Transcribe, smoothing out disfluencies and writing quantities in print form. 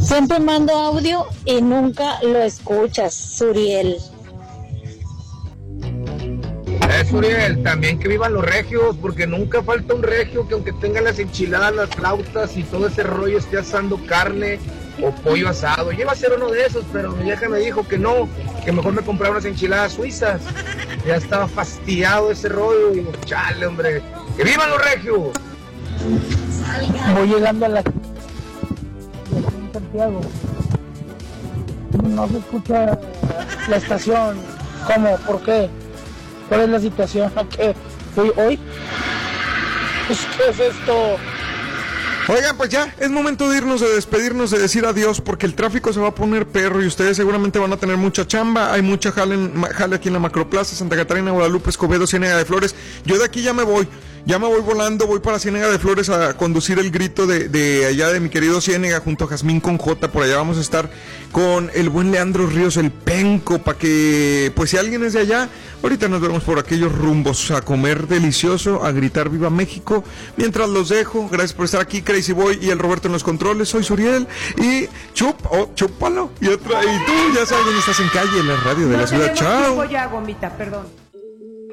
Siempre mando audio y nunca lo escuchas, Suriel. Suriel, también que vivan los regios, porque nunca falta un regio que aunque tenga las enchiladas, las flautas y todo ese rollo esté asando carne o pollo asado. Yo iba a ser uno de esos, pero mi vieja me dijo que no, que mejor me comprara unas enchiladas suizas. Ya estaba fastidiado ese rollo y chale, hombre, que vivan los regios. Voy llegando a la en Santiago. No se escucha la estación. ¿Cómo? ¿Por qué? ¿Cuál es la situación? ¿Qué? ¿Hoy? Pues, ¿qué es esto? Oigan, pues ya, es momento de irnos, de despedirnos, de decir adiós, porque el tráfico se va a poner perro y ustedes seguramente van a tener mucha chamba. Hay mucha jale aquí en la Macroplaza, Santa Catarina, Guadalupe, Escobedo, Ciénega de Flores. Yo de aquí ya me voy volando, voy para Ciénega de Flores a conducir el grito de allá de mi querido Ciénega junto a Jazmín con J. Por allá vamos a estar con el buen Leandro Ríos, el Penco, para que, pues si alguien es de allá, ahorita nos vemos por aquellos rumbos a comer delicioso, a gritar Viva México. Mientras los dejo, gracias por estar aquí, Crazy Boy y el Roberto en los controles. Soy Suriel y chúpalo. Y tú ya sabes dónde estás, en calle, en la radio de la ciudad. Chao. Ya, Gomita, perdón.